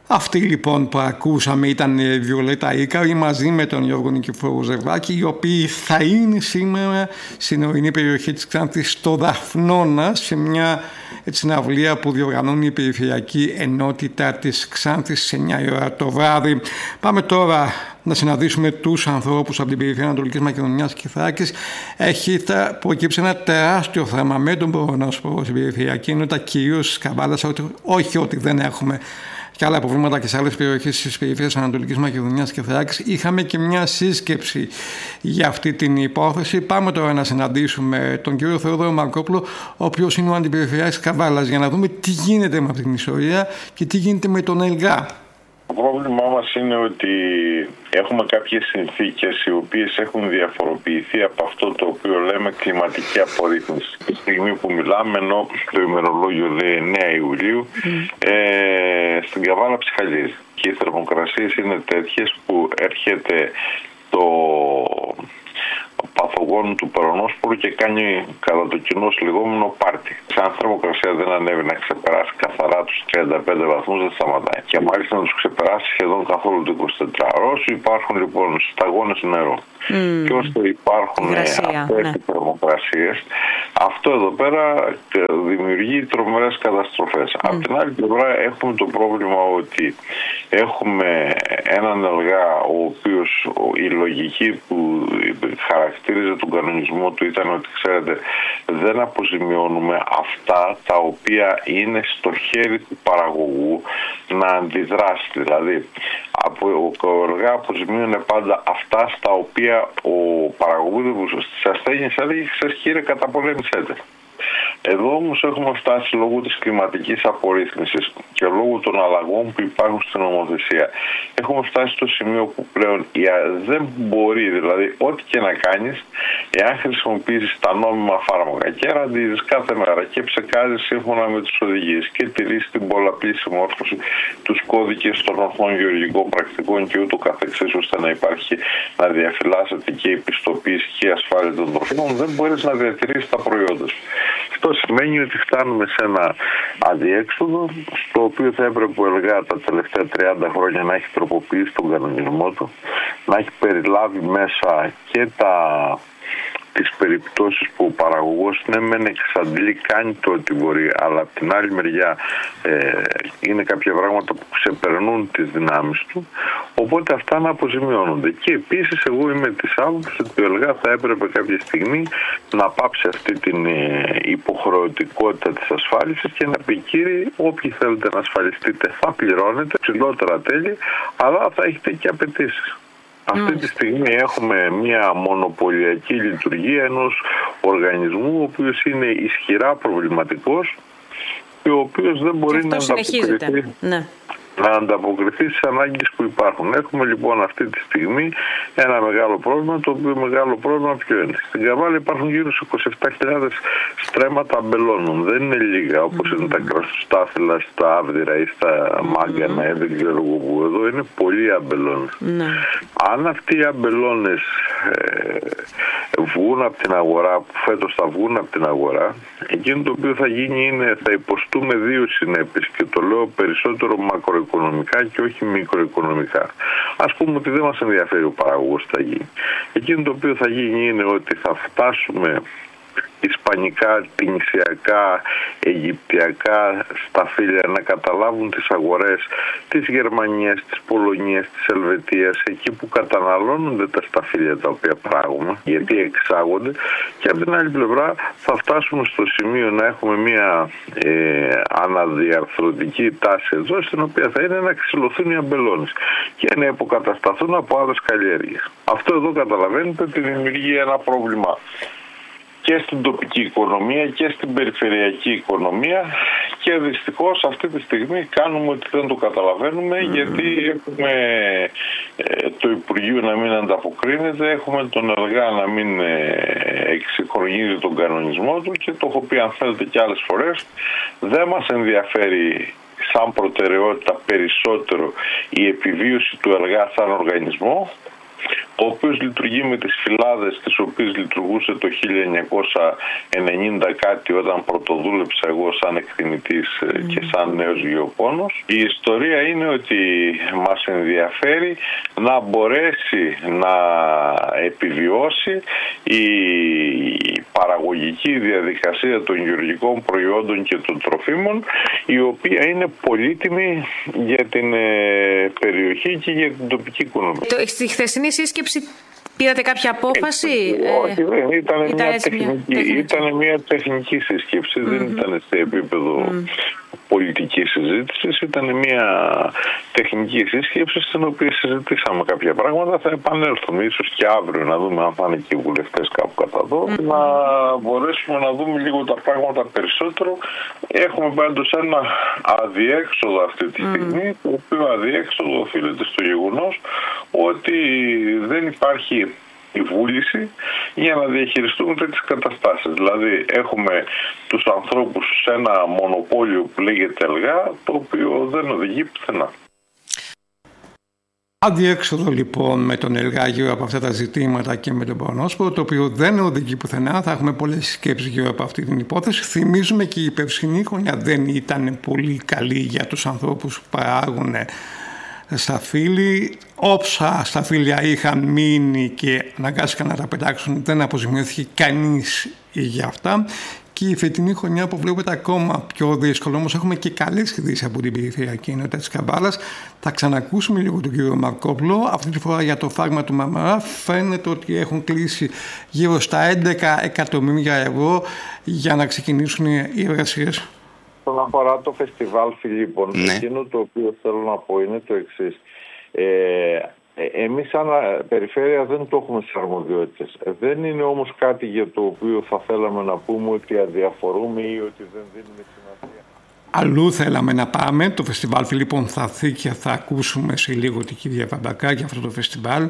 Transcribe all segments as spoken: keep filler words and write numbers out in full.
Αυτή λοιπόν που ακούσαμε ήταν η Βιολέτα Ίκαρη μαζί με τον Γιώργο Νικηφόρο Ζερβάκη, οι οποίοι θα είναι σήμερα στην ορεινή περιοχή της Ξάνθης στο Δαφνώνα, σε μια συναυλία που διοργανώνει η Περιφερειακή Ενότητα της Ξάνθης σε εννιά η ώρα το βράδυ. Πάμε τώρα να συναντήσουμε τους ανθρώπους από την περιφέρεια Ανατολικής Μακεδονίας και Θράκης. Έχει προκύψει ένα τεράστιο θέμα με τον πορονόσπορο στην Περιφερειακή Ενότητα, κυρίως στις Καβάλας, όχι ότι δεν έχουμε και άλλα προβλήματα και σε άλλες περιοχές της περιφέρειας Ανατολικής Μακεδονίας και Θράκης. Είχαμε και μια σύσκεψη για αυτή την υπόθεση. Πάμε τώρα να συναντήσουμε τον κύριο Θεόδωρο Μαρκόπουλο, ο οποίος είναι ο αντιπεριφερειάρχης Καβάλας, για να δούμε τι γίνεται με αυτή την ιστορία και τι γίνεται με τον ΕΛΓΑ. Το πρόβλημά μας είναι ότι έχουμε κάποιες συνθήκες οι οποίες έχουν διαφοροποιηθεί από αυτό το οποίο λέμε κλιματική απορρίθμιση. Τη στιγμή που μιλάμε, ενώ το ημερολόγιο λέει εννέα Ιουλίου, mm. ε, στην Καβάλα ψυχαλίζει. Και οι θερμοκρασίες είναι τέτοιες που έρχεται το παθογόνο του περονόσπορου και κάνει κατά το κοινό λεγόμενο πάρτι. Σαν θερμοκρασία δεν ανέβει να ξεπεράσει καθαρά τους τριάντα πέντε βαθμούς, δεν σταματάει. Και μάλιστα να τους ξεπεράσει σχεδόν καθόλου το εικοσιτετράωρο. Όσο υπάρχουν λοιπόν σταγόνες νερού mm. και όσο υπάρχουν αυτές ναι. οι θερμοκρασίες, αυτό εδώ πέρα δημιουργεί τρομερές καταστροφές. Mm. Απ' την άλλη πλευρά έχουμε το πρόβλημα ότι έχουμε έναν ΕΛΓΑ ο οποίος η λογική που χαρακτήριζε τον κανονισμό του ήταν ότι, ξέρετε, δεν αποζημιώνουμε αυτά τα οποία είναι στο χέρι του παραγωγού να αντιδράσει. Δηλαδή, ο ΕΛΓΑ αποζημίωνε πάντα αυτά στα οποία ο παραγωγός στις ασθένειες έλεγε, ξέρεις κύριε, καταπολέμησέτε. Εδώ όμως έχουμε φτάσει λόγω της κλιματικής απορρίθμισης και λόγω των αλλαγών που υπάρχουν στην νομοθεσία. Έχουμε φτάσει στο σημείο που πλέον δεν μπορεί, δηλαδή ό,τι και να κάνεις, εάν χρησιμοποιήσεις τα νόμιμα φάρμακα και ραντίζεις κάθε μέρα και ψεκάζεις σύμφωνα με τις οδηγίες και τηρείς την πολλαπλή συμμόρφωση, τους κώδικες των ορθών γεωργικών πρακτικών και ούτω καθεξής, ώστε να υπάρχει, να διαφυλάσσεται και η πιστοποίηση και η ασφάλεια των τροφίμων, δεν μπορείς να διατηρήσεις τα προϊόντα σου. Αυτό σημαίνει ότι φτάνουμε σε ένα αδιέξοδο, στο οποίο θα έπρεπε ο ΕΛΓΑ τα τελευταία τριάντα χρόνια να έχει τροποποιήσει τον κανονισμό του, να έχει περιλάβει μέσα και τα... τις περιπτώσεις που ο παραγωγός ναι μεν εξαντλεί, κάνει το ότι μπορεί, αλλά από την άλλη μεριά ε, είναι κάποια πράγματα που ξεπερνούν τις δυνάμεις του, οπότε αυτά να αποζημιώνονται. Και επίσης εγώ είμαι της άποψης ότι ο ΕΛΓΑ θα έπρεπε κάποια στιγμή να πάψει αυτή την ε, υποχρεωτικότητα της ασφάλισης και να πει, κύριοι, όποιοι θέλετε να ασφαλιστείτε θα πληρώνετε ψηλότερα τέλη, αλλά θα έχετε και απαιτήσεις. Αυτή τη στιγμή έχουμε μια μονοπωλιακή λειτουργία ενός οργανισμού ο οποίος είναι ισχυρά προβληματικός και ο οποίος δεν μπορεί να ανταποκριθεί, ναι. να ανταποκριθεί στις ανάγκες που υπάρχουν. Έχουμε λοιπόν αυτή τη στιγμή ένα μεγάλο πρόβλημα, το οποίο μεγάλο πρόβλημα ποιο είναι. Στην Καβάλα υπάρχουν γύρω στις είκοσι επτά χιλιάδες στρέμματα αμπελώνων. Δεν είναι λίγα όπως mm-hmm. είναι τα κραστοστάφυλλα στα Άβδυρα ή στα Μάγκανα, mm-hmm. δεν ξέρω εγώ που. Εδώ είναι πολλοί αμπελώνες. Mm-hmm. Αν αυτοί οι αμπελώνες ε, βγουν από την αγορά, που φέτος θα βγουν από την αγορά, εκείνο το οποίο θα γίνει είναι θα υποστούμε δύο συνέπειες και το λέω περισσότερο μακροοικονομικά και όχι μικροοικονομικά. Ας πούμε ότι δεν μας ενδιαφέρει ο παραγωγός τι θα γίνει. Εκείνο το οποίο θα γίνει είναι ότι θα φτάσουμε ισπανικά, τινησιακά, αιγυπτιακά σταφύλια να καταλάβουν τις αγορές της Γερμανίας, της Πολωνίας, της Ελβετίας, εκεί που καταναλώνονται τα σταφύλια τα οποία πράγουμε, γιατί εξάγονται, και από την άλλη πλευρά θα φτάσουμε στο σημείο να έχουμε μια ε, αναδιαρθρωτική τάση εδώ, στην οποία θα είναι να ξυλωθούν οι αμπελώνες και να υποκατασταθούν από άλλες καλλιέργειες. Αυτό εδώ καταλαβαίνετε ότι δημιουργεί ένα πρόβλημα και στην τοπική οικονομία και στην περιφερειακή οικονομία, και δυστυχώς αυτή τη στιγμή κάνουμε ότι δεν το καταλαβαίνουμε, mm. γιατί έχουμε ε, το Υπουργείο να μην ανταποκρίνεται, έχουμε τον ΕΛΓΑ να μην ε, εξυγχρονίζει τον κανονισμό του, και το έχω πει αν θέλετε και άλλες φορές, δεν μας ενδιαφέρει σαν προτεραιότητα περισσότερο η επιβίωση του ΕΛΓΑ σαν οργανισμό, ο οποίος λειτουργεί με τις φυλάδες τις οποίες λειτουργούσε το χίλια εννιακόσια ενενήντα κάτι όταν πρωτοδούλεψα εγώ σαν εκτιμητής mm. και σαν νέος γεωπόνος. Η ιστορία είναι ότι μας ενδιαφέρει να μπορέσει να επιβιώσει η παραγωγική διαδικασία των γεωργικών προϊόντων και των τροφίμων, η οποία είναι πολύτιμη για την περιοχή και για την τοπική οικονομία. Στη χθεσινή σύσκεψη πήρατε κάποια απόφαση? Ε, όχι, δεν. Ήταν, ήταν, μια, τεχνική, μια, τεχνική. ήταν μια τεχνική σύσκεψη, mm-hmm. δεν ήταν σε επίπεδο mm. πολιτικής συζήτησης, ήταν μια τεχνική σύσκεψη στην οποία συζητήσαμε κάποια πράγματα. Θα επανέλθουμε ίσως και αύριο να δούμε αν θα είναι και οι βουλευτές κάπου κατά εδώ, mm-hmm. να μπορέσουμε να δούμε λίγο τα πράγματα περισσότερο. Έχουμε πάντως ένα αδιέξοδο αυτή τη στιγμή, mm. το οποίο αδιέξοδο οφείλεται στο γεγονός ότι δεν υπάρχει η βούληση για να διαχειριστούμε τέτοιες καταστάσεις. Δηλαδή έχουμε τους ανθρώπους σε ένα μονοπόλιο που λέγεται ΕΛΓΑ, το οποίο δεν οδηγεί πουθενά. Αδιέξοδο λοιπόν με τον ΕΛΓΑ γύρω από αυτά τα ζητήματα και με τον Πονόσπορο, το οποίο δεν οδηγεί πουθενά. Θα έχουμε πολλές σκέψεις γύρω από αυτή την υπόθεση. Θυμίζουμε και η περσινή χρονιά δεν ήταν πολύ καλή για τους ανθρώπους που παράγουν στα φύλλη. Όψα στα φύλλια είχαν μείνει και αναγκάστηκαν να τα πετάξουν, δεν αποζημιώθηκε κανείς για αυτά. Και η φετινή χρονιά που βλέπετε ακόμα πιο δύσκολο, όμως έχουμε και καλές ειδήσεις από την περιφερειακή ενότητα της Καμπάλας. Θα ξανακούσουμε λίγο τον κύριο Μαρκόπουλο. Αυτή τη φορά για το φάρμα του Μαμαρά φαίνεται ότι έχουν κλείσει γύρω στα έντεκα εκατομμύρια ευρώ για να ξεκινήσουν οι εργασίες. Όσον αφορά το φεστιβάλ Φιλίππων, ναι. εκείνο το οποίο θέλω να πω είναι το εξής. Ε, εμείς σαν περιφέρεια δεν το έχουμε στις αρμοδιότητες. Δεν είναι όμως κάτι για το οποίο θα θέλαμε να πούμε ότι αδιαφορούμε ή ότι δεν δίνουμε σημασία. Αλλού θέλαμε να πάμε. Το φεστιβάλ Φιλίππων θα έρθει και θα ακούσουμε σε λίγο την κυρία Βαμπακά για αυτό το φεστιβάλ.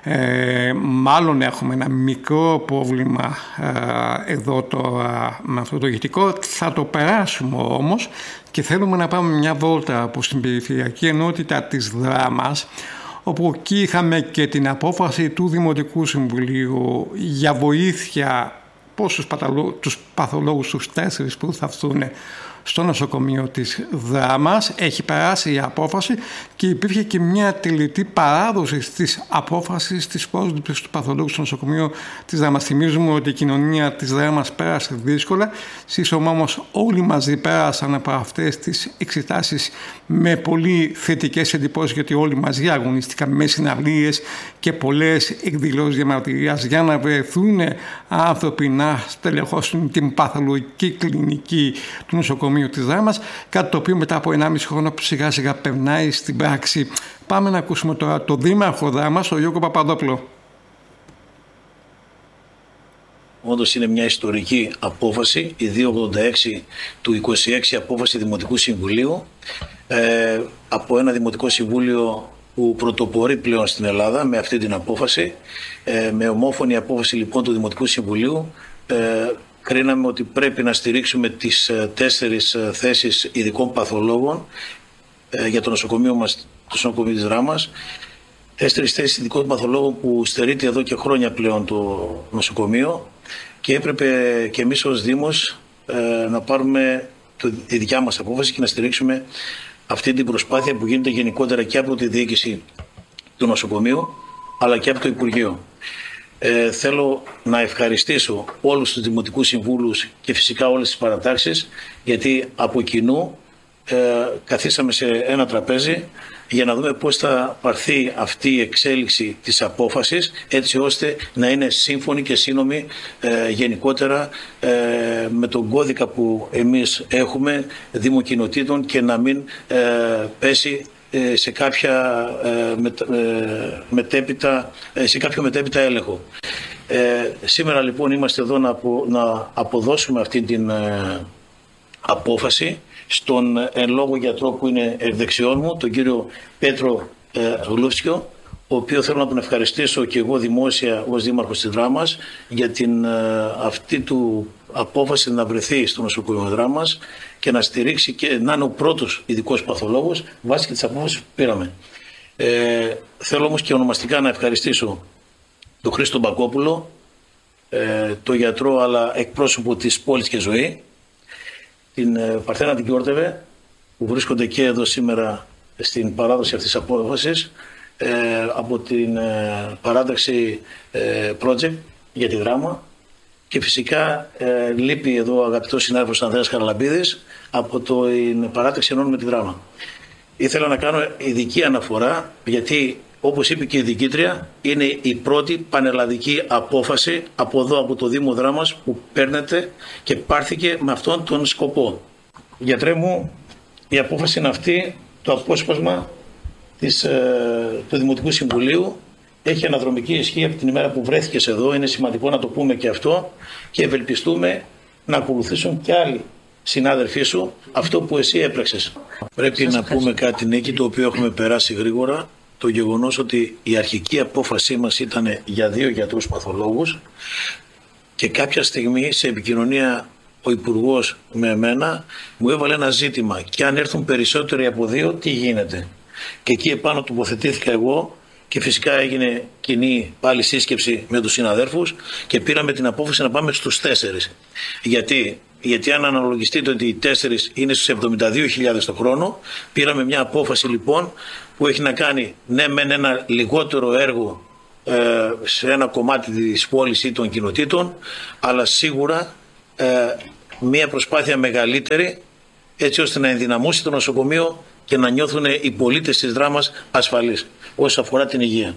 Ε, μάλλον έχουμε ένα μικρό πρόβλημα ε, εδώ τώρα με αυτό το ηχητικό. Θα το περάσουμε όμως και θέλουμε να πάμε μια βόλτα από την περιφερειακή ενότητα της Δράμας, όπου εκεί είχαμε και την απόφαση του Δημοτικού Συμβουλίου για βοήθεια πόσους τους παθολόγους, τους τέσσερις που θα έρθουν στο νοσοκομείο της Δράμας. Έχει περάσει η απόφαση και υπήρχε και μια τελετή παράδοση της απόφασης της πρόσληψης του παθολόγου στο νοσοκομείο της Δράμας. Θυμίζουμε ότι η κοινωνία της Δράμας πέρασε δύσκολα. Σύσσωμα όμως όλοι μαζί πέρασαν από αυτές τις εξετάσεις με πολύ θετικές εντυπώσεις, γιατί όλοι μαζί αγωνίστηκαν με συναυλίες και πολλές εκδηλώσεις διαμαρτυρίας για να βρεθούν άνθρωποι να στελεχώσουν την παθολογική κλινική του νοσοκομείου της Δράμας, κάτι το οποίο μετά από ενάμιση χρόνο σιγά σιγά περνάει στην πράξη. Πάμε να ακούσουμε τώρα τον Δήμαρχο Δράμας, τον Γιώργο Παπαδόπουλο. Όντως είναι μια ιστορική απόφαση, η διακόσια ογδόντα έξι του είκοσι έξι απόφαση Δημοτικού Συμβουλίου, ε, από ένα Δημοτικό Συμβούλιο που πρωτοπορεί πλέον στην Ελλάδα με αυτή την απόφαση. Ε, με ομόφωνη απόφαση λοιπόν του Δημοτικού Συμβουλίου, ε, κρίναμε ότι πρέπει να στηρίξουμε τις ε, τέσσερις ε, θέσεις ειδικών παθολόγων ε, για το νοσοκομείο μας, το νοσοκομείο της Δράμας. Τέσσερις θέσεις ειδικών παθολόγων που στερείται εδώ και χρόνια πλέον το νοσοκομείο, και έπρεπε και εμείς ως Δήμος ε, να πάρουμε το, τη δικιά μας απόφαση και να στηρίξουμε αυτή την προσπάθεια που γίνεται γενικότερα και από τη διοίκηση του νοσοκομείου αλλά και από το Υπουργείο. Ε, θέλω να ευχαριστήσω όλους τους Δημοτικούς Συμβούλους και φυσικά όλες τις παρατάξεις, γιατί από κοινού ε, καθίσαμε σε ένα τραπέζι για να δούμε πώς θα πάρθει αυτή η εξέλιξη της απόφασης, έτσι ώστε να είναι σύμφωνη και σύνομη ε, γενικότερα ε, με τον κώδικα που εμείς έχουμε δημοκοινοτήτων και να μην ε, πέσει ε, σε, κάποια, ε, με, ε, μετέπειτα, ε, σε κάποιο μετέπειτα έλεγχο. Ε, σήμερα λοιπόν είμαστε εδώ να, απο, να αποδώσουμε αυτή την ε, απόφαση στον εν λόγω γιατρό που είναι δεξιόν μου, τον κύριο Πέτρο ε, Γλούφσκιο, ο οποίο θέλω να τον ευχαριστήσω και εγώ δημόσια ως Δήμαρχος της Δράμας για την ε, αυτή του απόφαση να βρεθεί στο νοσοκομείο Δράμας και να στηρίξει και να είναι ο πρώτος ειδικός παθολόγος βάσει και της απόφασης που πήραμε. Ε, θέλω όμως και ονομαστικά να ευχαριστήσω τον Χρήστο Μπακόπουλο, ε, το γιατρό αλλά εκπρόσωπο της πόλης και ζωή, την ε, Παρθένα την Κιόρτεβε, που βρίσκονται και εδώ σήμερα στην παράδοση αυτής της απόφασης, ε, από την ε, παράταξη ε, project για τη δράμα, και φυσικά ε, λείπει εδώ ο αγαπητός συνάδελφος Ανδρέας Χαραλαμπίδης από την παράταξη ενών με τη δράμα. Ήθελα να κάνω ειδική αναφορά, γιατί όπως είπε και η διοικήτρια, είναι η πρώτη πανελλαδική απόφαση από εδώ, από το Δήμο Δράμας, που παίρνεται και πάρθηκε με αυτόν τον σκοπό. Γιατρέ μου, η απόφαση είναι αυτή, το απόσπασμα της, ε, του Δημοτικού Συμβουλίου έχει αναδρομική ισχύ από την ημέρα που βρέθηκες εδώ. Είναι σημαντικό να το πούμε και αυτό, και ευελπιστούμε να ακολουθήσουν και άλλοι συνάδελφοί σου αυτό που εσύ έπραξες. Πρέπει να πούμε κάτι, Νίκη, το οποίο έχουμε περάσει γρήγορα. Το γεγονός ότι η αρχική απόφασή μας ήταν για δύο γιατρούς παθολόγους, και κάποια στιγμή σε επικοινωνία ο Υπουργός με εμένα μου έβαλε ένα ζήτημα: και αν έρθουν περισσότεροι από δύο, τι γίνεται? Και εκεί επάνω τοποθετήθηκα εγώ, και φυσικά έγινε κοινή πάλι σύσκεψη με τους συναδέρφους και πήραμε την απόφαση να πάμε στους τέσσερις. Γιατί, Γιατί αν αναλογιστείτε ότι οι τέσσερις είναι στους εβδομήντα δύο χιλιάδες το χρόνο, πήραμε μια απόφαση λοιπόν που έχει να κάνει ναι μεν ένα λιγότερο έργο ε, σε ένα κομμάτι της πόλης ή των κοινοτήτων, αλλά σίγουρα ε, μια προσπάθεια μεγαλύτερη, έτσι ώστε να ενδυναμώσει το νοσοκομείο και να νιώθουν οι πολίτες της Δράμας ασφαλείς όσον αφορά την υγεία.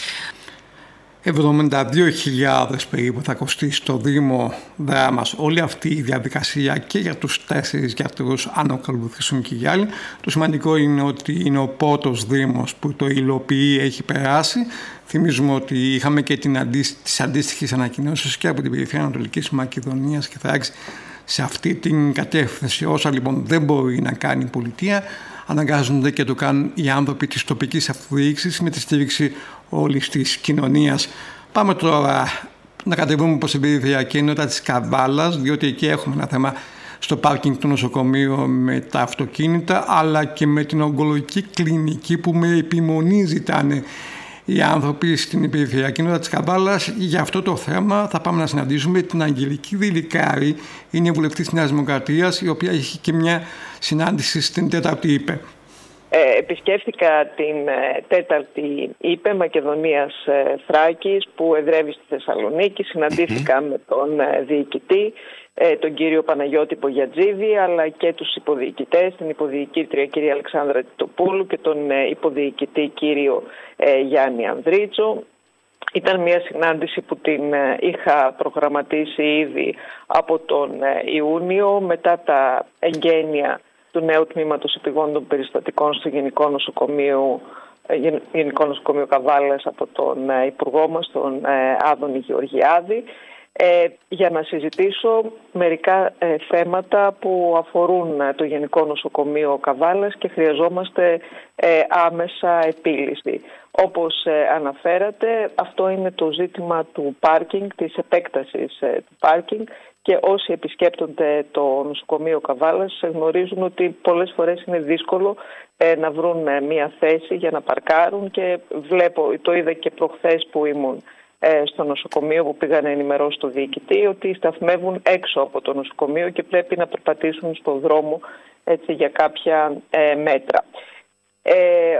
εβδομήντα δύο χιλιάδες περίπου θα κοστίσει το Δήμο Δράμας όλη αυτή η διαδικασία και για τους τέσσερις γιατρούς, αν ακολουθήσουν και οι άλλοι. Το σημαντικό είναι ότι είναι ο πρώτος Δήμος που το υλοποιεί, έχει περάσει. Θυμίζουμε ότι είχαμε και την αντί... τις αντίστοιχες ανακοινώσεις και από την περιφέρεια Ανατολικής Μακεδονίας και Θράκης σε αυτή την κατεύθυνση. Όσα λοιπόν δεν μπορεί να κάνει η πολιτεία, αναγκάζονται και το κάνουν οι άνθρωποι της τοπικής αυτοδιοίκησης με τη στήριξη όλης της κοινωνίας. Πάμε τώρα να κατεβούμε προς την περιφερειακή ενότητα της Καβάλας, διότι εκεί έχουμε ένα θέμα στο πάρκινγκ του νοσοκομείου με τα αυτοκίνητα, αλλά και με την ογκολογική κλινική που με επιμονή ζητάνε οι άνθρωποι στην περιφερειακή ενότητα της Καβάλας. Για αυτό το θέμα θα πάμε να συναντήσουμε την Αγγελική Δηλικάρη, είναι η βουλευτής της Νέας Δημοκρατίας, η οποία έχει και μια συνάντηση στην τέταρτη ΥΠΕ. Ε, επισκέφθηκα την ε, τέταρτη ΥΠΕ Μακεδονίας ε, Θράκης που εδρεύει στη Θεσσαλονίκη. Συναντήθηκα mm-hmm. με τον ε, διοικητή, ε, τον κύριο Παναγιώτη Πογιατζίδη, αλλά και τους υποδιοικητές, την υποδιοικήτρια κυρία Αλεξάνδρα Τιτοπούλου και τον ε, υποδιοικητή κύριο ε, Γιάννη Ανδρίτσο. Ήταν μια συνάντηση που την ε, είχα προγραμματίσει ήδη από τον ε, Ιούνιο, μετά τα εγγένεια του νέου τμήματος επιγόντων περιστατικών στο Γενικό Νοσοκομείο, Γενικό Νοσοκομείο Καβάλας από τον Υπουργό μας, τον Άδωνη Γεωργιάδη, ε, για να συζητήσω μερικά ε, θέματα που αφορούν το Γενικό Νοσοκομείο Καβάλας και χρειαζόμαστε ε, άμεσα επίλυση. Όπως ε, αναφέρατε, αυτό είναι το ζήτημα του πάρκινγκ, της επέκτασης ε, του πάρκινγκ, και όσοι επισκέπτονται το νοσοκομείο Καβάλας γνωρίζουν ότι πολλές φορές είναι δύσκολο ε, να βρουν ε, μία θέση για να παρκάρουν, και βλέπω, το είδα και προχθές που ήμουν ε, στο νοσοκομείο που πήγα να ενημερώσω το διοικητή, ότι σταθμεύουν έξω από το νοσοκομείο και πρέπει να περπατήσουν στον δρόμο έτσι, για κάποια ε, μέτρα. Ε,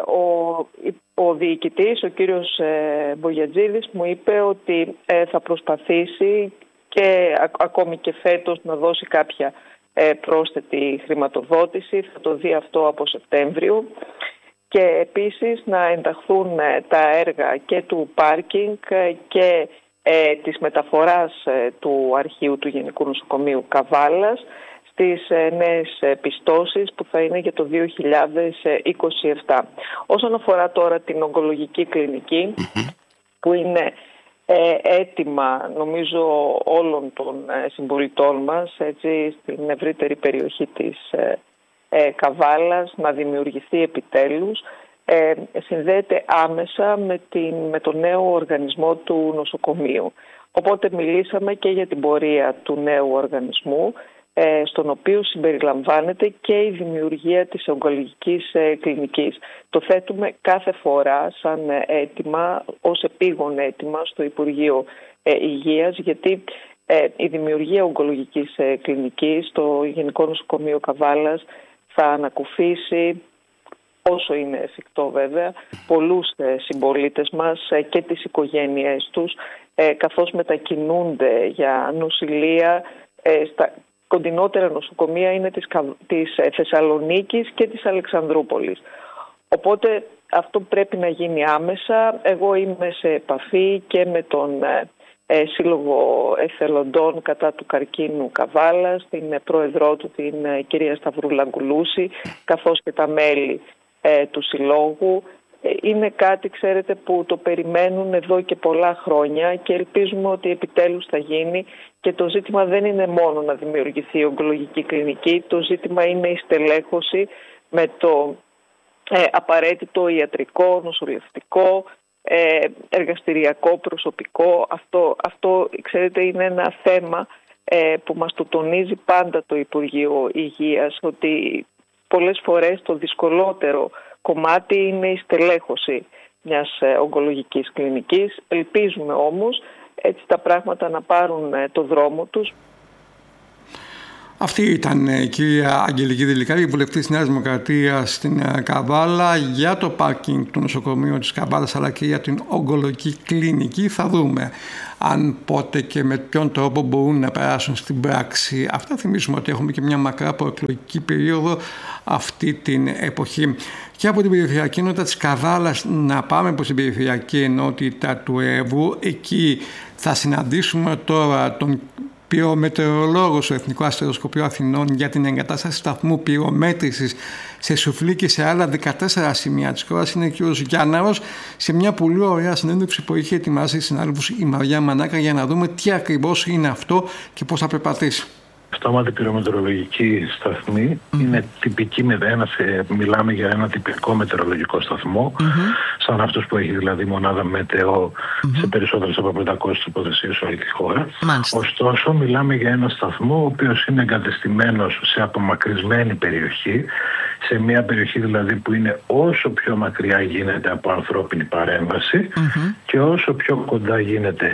ο, ο διοικητής, ο κύριος ε, Μπογιατζίδης, μου είπε ότι ε, θα προσπαθήσει και α, ακόμη και φέτος να δώσει κάποια ε, πρόσθετη χρηματοδότηση. Θα το δει αυτό από Σεπτέμβριο. Και επίσης να ενταχθούν ε, τα έργα και του πάρκινγκ ε, και ε, της μεταφοράς ε, του αρχείου του Γενικού Νοσοκομείου Καβάλας στις ε, νέες ε, πιστώσεις που θα είναι για το δύο χιλιάδες είκοσι επτά. Όσον αφορά τώρα την ογκολογική κλινική, που είναι Ε, έτοιμα νομίζω όλων των ε, συμπολιτών μας, έτσι, στην ευρύτερη περιοχή της ε, ε, Καβάλας να δημιουργηθεί επιτέλους, ε, συνδέεται άμεσα με, την, με το νέο οργανισμό του νοσοκομείου. Οπότε μιλήσαμε και για την πορεία του νέου οργανισμού, στον οποίο συμπεριλαμβάνεται και η δημιουργία της ογκολογικής κλινικής. Το θέτουμε κάθε φορά σαν αίτημα, ως επίγον αίτημα στο Υπουργείο Υγείας, γιατί η δημιουργία ογκολογικής κλινικής στο Γενικό Νοσοκομείο Καβάλας θα ανακουφίσει, όσο είναι εφικτό βέβαια, πολλούς συμπολίτες μας και τις οικογένειές τους, καθώς μετακινούνται για νοσηλεία. Στα κοντινότερα νοσοκομεία είναι της, της Θεσσαλονίκης και της Αλεξανδρούπολης. Οπότε αυτό πρέπει να γίνει άμεσα. Εγώ είμαι σε επαφή και με τον ε, Σύλλογο Εθελοντών κατά του καρκίνου Καβάλας, την πρόεδρό του, την ε, κυρία Σταυρούλα Γκουλούση, καθώς και τα μέλη ε, του Συλλόγου. Ε, είναι κάτι, ξέρετε, που το περιμένουν εδώ και πολλά χρόνια και ελπίζουμε ότι επιτέλους θα γίνει. Και το ζήτημα δεν είναι μόνο να δημιουργηθεί η ογκολογική κλινική, το ζήτημα είναι η στελέχωση με το ε, απαραίτητο ιατρικό, νοσηλευτικό, ε, εργαστηριακό προσωπικό. Αυτό, αυτό, ξέρετε, είναι ένα θέμα ε, που μας το τονίζει πάντα το Υπουργείο Υγείας, ότι πολλές φορές το δυσκολότερο κομμάτι είναι η στελέχωση μιας ε, ογκολογικής κλινικής. Ελπίζουμε όμως έτσι τα πράγματα να πάρουν το δρόμο τους. Αυτή ήταν η κυρία Αγγελική Δηλικάρη, βουλευτής της Νέας Δημοκρατίας στην Καβάλα, για το πάρκινγκ του νοσοκομείου της Καβάλας αλλά και για την ογκολογική κλινική. Θα δούμε αν πότε και με ποιον τρόπο μπορούν να περάσουν στην πράξη. Αυτά θυμίζουμε ότι έχουμε και μια μακρά προεκλογική περίοδο αυτή την εποχή. Και από την περιφερειακή ενότητα της Καβάλας να πάμε προς την περιφερειακή ενότητα του Εύρου. Εκεί θα συναντήσουμε τώρα τον πυρομετεωρολόγο στο Εθνικό Αστεροσκοπείο Αθηνών για την εγκατάσταση σταθμού πυρομέτρησης σε Σουφλή και σε άλλα δεκατέσσερα σημεία της χώρας. Είναι ο κ. Γιάνναρος, σε μια πολύ ωραία συνέντευξη που είχε ετοιμάσει συνάδελφος η Μαριά Μανάκα, για να δούμε τι ακριβώς είναι αυτό και πώς θα περπατήσει. Αυτόματη πυρομετεωρολογική σταθμή mm-hmm. είναι τυπική, με ένα, μιλάμε για ένα τυπικό μετεωρολογικό σταθμό, mm-hmm. σαν αυτός που έχει δηλαδή μονάδα μετεό mm-hmm. σε περισσότερες από πεντακόσιες τοποθεσίες σε όλη τη χώρα. Μάλιστα. Ωστόσο μιλάμε για ένα σταθμό ο οποίος είναι εγκατεστημένος σε απομακρυσμένη περιοχή, σε μια περιοχή δηλαδή που είναι όσο πιο μακριά γίνεται από ανθρώπινη παρέμβαση mm-hmm. και όσο πιο κοντά γίνεται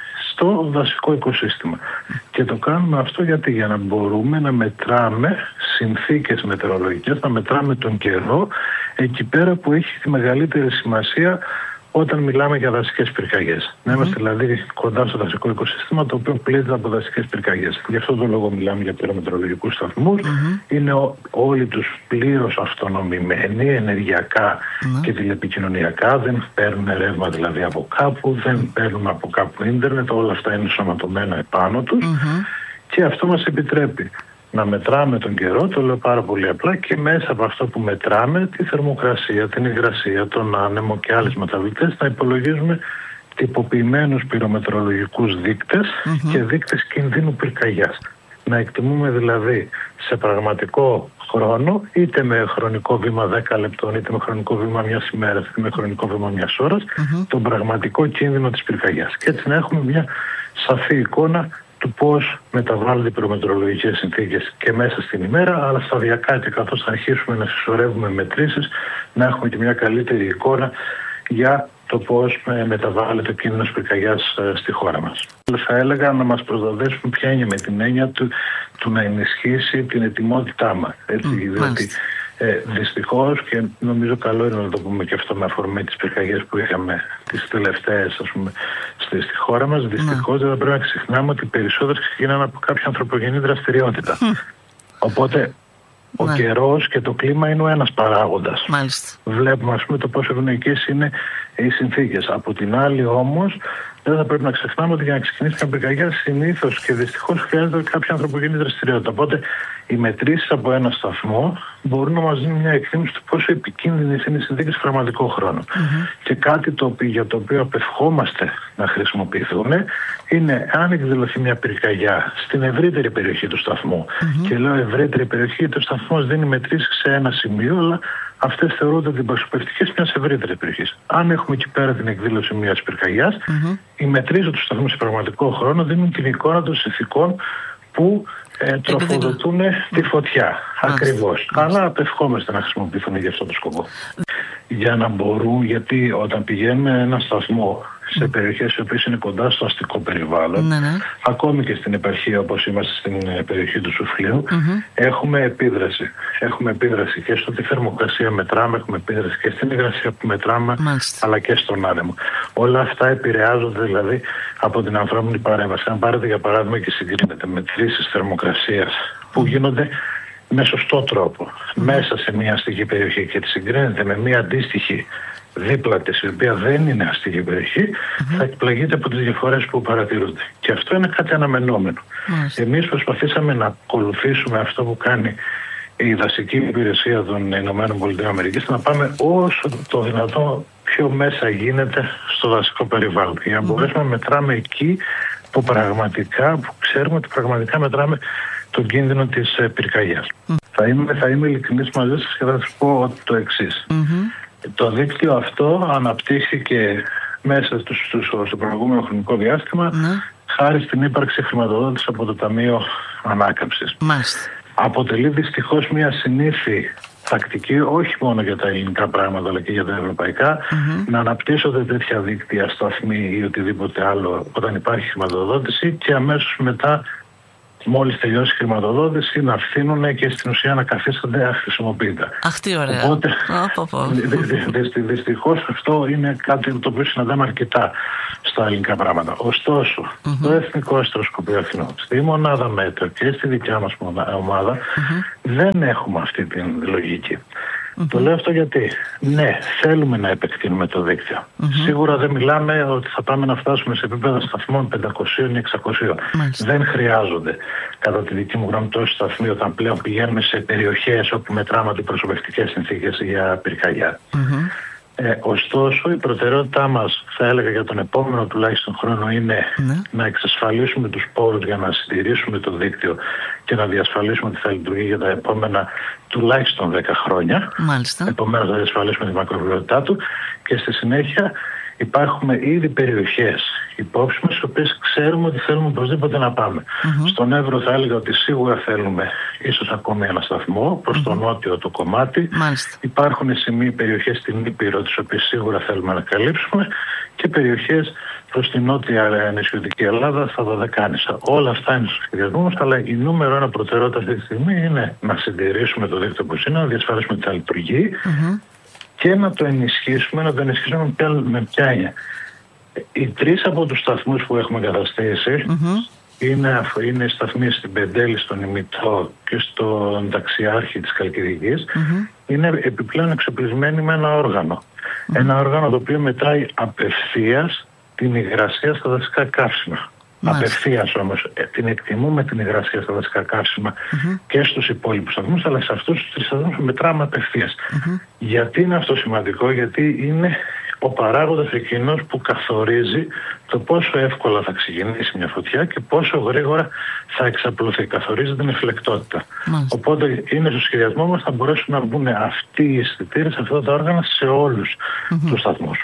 στο δασικό οικοσύστημα. Και το κάνουμε αυτό γιατί για να μπορούμε να μετράμε συνθήκες μετεωρολογικές, να μετράμε τον καιρό εκεί πέρα που έχει τη μεγαλύτερη σημασία όταν μιλάμε για δασικές πυρκαγιές. Mm-hmm. Να είμαστε δηλαδή κοντά στο δασικό οικοσύστημα, το οποίο πλήττεται από δασικές πυρκαγιές. Γι' αυτό τον λόγο μιλάμε για πυρομετεωρολογικούς σταθμούς. Mm-hmm. Είναι ό, όλοι τους πλήρως αυτονομημένοι ενεργειακά mm-hmm. και τηλεπικοινωνιακά. Δεν παίρνουν ρεύμα δηλαδή από κάπου, δεν παίρνουν από κάπου ίντερνετ. Όλα αυτά είναι σωματωμένα επάνω τους. Mm-hmm. Και αυτό μας επιτρέπει να μετράμε τον καιρό, το λέω πάρα πολύ απλά, και μέσα από αυτό που μετράμε τη θερμοκρασία, την υγρασία, τον άνεμο και άλλες μεταβλητές, να υπολογίζουμε τυποποιημένους πυρομετεωρολογικούς δείκτες mm-hmm. και δείκτες κινδύνου πυρκαγιάς. Να εκτιμούμε δηλαδή σε πραγματικό χρόνο, είτε με χρονικό βήμα δέκα λεπτών, είτε με χρονικό βήμα μιας ημέρας, είτε με χρονικό βήμα μιας ώρας, mm-hmm. τον πραγματικό κίνδυνο της πυρκαγιάς. Και έτσι να έχουμε μια σαφή εικόνα του πώς μεταβάλλονται οι πυρομετεωρολογικές συνθήκες και μέσα στην ημέρα, αλλά σταδιακά και καθώς θα αρχίσουμε να συσσωρεύουμε μετρήσεις, να έχουμε και μια καλύτερη εικόνα για το πώς μεταβάλλεται ο κίνδυνος πυρκαγιάς στη χώρα μας. Θα έλεγα να μας προσδοδέσουν ποια είναι με την έννοια του, του να ενισχύσει την ετοιμότητά μας. Έτσι, mm, διότι ε, δυστυχώς, και νομίζω καλό είναι να το πούμε και αυτό με αφορμή τις πυρκαγιές που είχαμε τις τελευταίες, ας πούμε, στη, στη χώρα μας, δυστυχώς mm. δεν πρέπει να ξεχνάμε ότι οι περισσότερες ξεκινάνε από κάποια ανθρωπογενή δραστηριότητα. Mm. Οπότε ο ναι. καιρός και το κλίμα είναι ο ένας παράγοντας. Μάλιστα. Βλέπουμε, ας πούμε, το πόσο ευνοϊκές είναι οι συνθήκες. Από την άλλη όμως, δεν θα πρέπει να ξεχνάμε ότι για να ξεκινήσει μια πυρκαγιά συνήθως και δυστυχώς χρειάζεται κάποια ανθρωπογενή δραστηριότητα. Οπότε οι μετρήσεις από ένα σταθμό μπορούν να μας δίνουν μια εκτίμηση του πόσο επικίνδυνες είναι οι συνθήκες σε πραγματικό χρόνο. Mm-hmm. Και κάτι το οποίο, για το οποίο απευχόμαστε να χρησιμοποιηθούν είναι αν εκδηλωθεί μια πυρκαγιά στην ευρύτερη περιοχή του σταθμού. Mm-hmm. Και λέω ευρύτερη περιοχή γιατί ο σταθμός δίνει μετρήσεις σε ένα σημείο, αλλά αυτές θεωρούνται αντιπροσωπευτικές μιας ευρύτερης περιοχής. Αν έχουμε εκεί πέρα την εκδήλωση μιας πυρκαγιάς, mm-hmm. οι μετρήσεις του σταθμού σε πραγματικό χρόνο δίνουν την εικόνα των συνθηκών που Ε, τροφοδοτούν τη φωτιά. Ακριβώς. Αλλά απευχόμαστε να χρησιμοποιηθούν για αυτό το σκοπό. Για να μπορούν, γιατί όταν πηγαίνουμε ένα σταθμό σε περιοχές οι οποίες είναι κοντά στο αστικό περιβάλλον, ναι, ναι. ακόμη και στην επαρχία όπως είμαστε στην περιοχή του Σουφλίου, mm-hmm. έχουμε επίδραση. Έχουμε επίδραση και στο τι θερμοκρασία μετράμε, έχουμε επίδραση και στην υγρασία που μετράμε, μάλιστα. αλλά και στον άνεμο. Όλα αυτά επηρεάζονται δηλαδή από την ανθρώπινη παρέμβαση. Αν πάρετε για παράδειγμα και συγκρίνετε μετρήσεις θερμοκρασίας που γίνονται με σωστό τρόπο mm. μέσα σε μια αστική περιοχή και τη συγκρίνεται με μια αντίστοιχη δίπλα της, η οποία δεν είναι αστική περιοχή, mm-hmm. θα εκπλαγείτε από τις διαφορές που παρατηρούνται. Και αυτό είναι κάτι αναμενόμενο. Mm. Εμείς προσπαθήσαμε να ακολουθήσουμε αυτό που κάνει η δασική υπηρεσία των ΗΠΑ, να πάμε όσο το δυνατό πιο μέσα γίνεται στο δασικό περιβάλλον. Για να mm. μπορέσουμε να μετράμε εκεί που πραγματικά, που ξέρουμε ότι πραγματικά μετράμε τον κίνδυνο της ε, πυρκαγιάς. Mm. Θα είμαι, θα είμαι ειλικρινής μαζί σας και θα σας πω το εξής. Mm-hmm. Το δίκτυο αυτό αναπτύχθηκε μέσα στους, στους, στο προηγούμενο χρονικό διάστημα mm. χάρη στην ύπαρξη χρηματοδότηση από το Ταμείο Ανάκαμψης. Mm. Αποτελεί δυστυχώς μια συνήθη τακτική, όχι μόνο για τα ελληνικά πράγματα αλλά και για τα ευρωπαϊκά, mm-hmm. να αναπτύσσονται τέτοια δίκτυα, σταθμοί ή οτιδήποτε άλλο όταν υπάρχει χρηματοδότηση και αμέσως μετά, μόλις τελειώσει η χρηματοδότηση, να αφήνουν και στην ουσία να καθίστανται αχρησιμοποιητά. Αχ, τι ωραία. Οπότε, oh, δυστυχώς αυτό είναι κάτι το οποίο συναντάμε αρκετά στα ελληνικά πράγματα. Ωστόσο, mm-hmm. το Εθνικό Αστροσκοπείο Αθηνών, στη μονάδα μέτρο και στη δικιά μας ομάδα, mm-hmm. δεν έχουμε αυτή την λογική. Mm-hmm. Το λέω αυτό γιατί, ναι, θέλουμε να επεκτείνουμε το δίκτυο. Mm-hmm. Σίγουρα δεν μιλάμε ότι θα πάμε να φτάσουμε σε επίπεδα σταθμών πεντακόσια ή εξακόσια. Mm-hmm. Δεν χρειάζονται, κατά τη δική μου γνώμη, τόσοι σταθμοί όταν πλέον πηγαίνουμε σε περιοχές όπου μετράμε αντιπροσωπευτικές συνθήκες για πυρκαγιά. Mm-hmm. Ε, ωστόσο, η προτεραιότητά μας, θα έλεγα για τον επόμενο τουλάχιστον χρόνο, είναι ναι. να εξασφαλίσουμε τους πόρους για να συντηρήσουμε το δίκτυο και να διασφαλίσουμε ότι θα λειτουργεί για τα επόμενα τουλάχιστον δέκα χρόνια. Μάλιστα. Επομένως, θα διασφαλίσουμε τη μακροβιότητά του και στη συνέχεια υπάρχουν ήδη περιοχές υπόψη μας, στις οποίες ξέρουμε ότι θέλουμε οπωσδήποτε να πάμε. Mm-hmm. Στον Εύρο θα έλεγα ότι σίγουρα θέλουμε ίσως ακόμη ένα σταθμό προς mm-hmm. το νότιο το κομμάτι. Μάλιστα. Υπάρχουν σημεία περιοχές στην Ήπειρο, τις οποίες σίγουρα θέλουμε να καλύψουμε, και περιοχές προς την νότια νησιωτική Ελλάδα, στα Δωδεκάνησα. Όλα αυτά είναι στο σχεδιασμό μας, αλλά η νούμερο ένα προτεραιότητα αυτή τη στιγμή είναι να συντηρήσουμε το δίκτυο που είναι, να διασφαλίσουμε ότι θα λειτουργεί. Mm-hmm. και να το ενισχύσουμε, να το ενισχύσουμε με ποια έννοια. Οι τρεις από τους σταθμούς που έχουμε καταστήσει mm-hmm. είναι, είναι σταθμοί στην Πεντέλη, στον Ημιτό και στον Ταξιάρχη της Καλκιδικής. Mm-hmm. Είναι επιπλέον εξοπλισμένοι με ένα όργανο. Mm-hmm. Ένα όργανο το οποίο μετράει απευθείας την υγρασία στα δασικά καύσιμα. Απευθείας όμως την εκτιμούμε την υγρασία στα δασικά καύσιμα mm-hmm. και στους υπόλοιπους σταθμούς, αλλά σε αυτούς τους τρεις σταθμούς μετράμε απευθείας. Mm-hmm. Γιατί είναι αυτό σημαντικό? Γιατί είναι ο παράγοντας εκείνος που καθορίζει το πόσο εύκολα θα ξεκινήσει μια φωτιά και πόσο γρήγορα θα εξαπλωθεί. Καθορίζει την εφλεκτότητα. Mm-hmm. Οπότε είναι στο σχεδιασμό μας να μπορέσουν να μπουν αυτοί οι αισθητήρες, αυτά τα όργανα σε όλους mm-hmm. τους σταθμούς.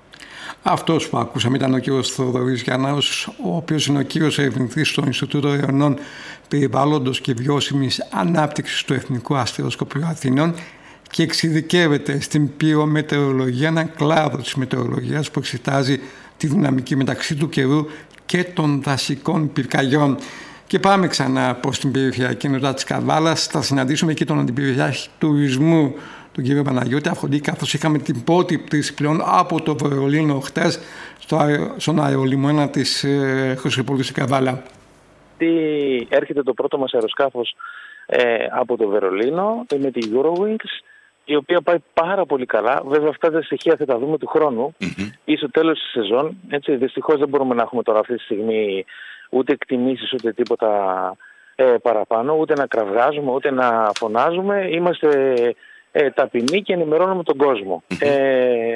Αυτός που ακούσαμε ήταν ο κύριος Θοδωρής Γιαννάος, ο οποίος είναι ο κύριος ερευνητής στο Ινστιτούτο Ερευνών Περιβάλλοντος και Βιώσιμης Ανάπτυξης του Εθνικού Αστεροσκοπείου Αθηνών και εξειδικεύεται στην πυρομετεωρολογία, έναν κλάδο της μετεωρολογίας που εξετάζει τη δυναμική μεταξύ του καιρού και των δασικών πυρκαγιών. Και πάμε ξανά προς την περιφερειακή ενότητα της Καβάλας. Θα συναντήσουμε και τον αντιπεριφερειάρχη τουρισμού, τον κύριο Παναγιώτη Αφροντή, καθώς είχαμε την πρώτη πτήση πλέον από το Βερολίνο χτες στο, στον αερολιμένα της ε, Χρυσοπολίου στην Καβάλα. Έρχεται το πρώτο μας αεροσκάφος ε, από το Βερολίνο με τη Eurowings, η οποία πάει πάρα πολύ καλά. Βέβαια αυτά τα στοιχεία θα τα δούμε του χρόνου mm-hmm. ή στο τέλος της σεζόν. Έτσι, δυστυχώς δεν μπορούμε να έχουμε τώρα αυτή τη στιγμή ούτε εκτιμήσεις ούτε τίποτα ε, παραπάνω, ούτε να κραυγάζουμε ούτε να φωνάζουμε. Είμαστε ε, ταπεινοί και ενημερώνουμε τον κόσμο. Mm-hmm. Ε,